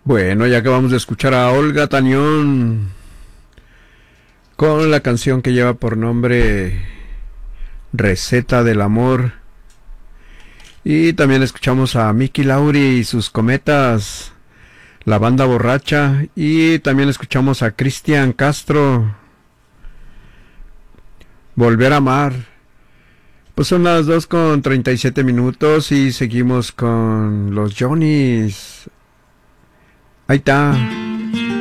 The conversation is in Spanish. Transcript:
Bueno, ya acabamos de escuchar a Olga Tañón con la canción que lleva por nombre Receta del Amor. Y también escuchamos a Mickey Lauri y sus Cometas, la banda borracha. Y también escuchamos a Cristian Castro, Volver a Amar. Pues son las 2:37 y seguimos con los Johnnies. Ahí está.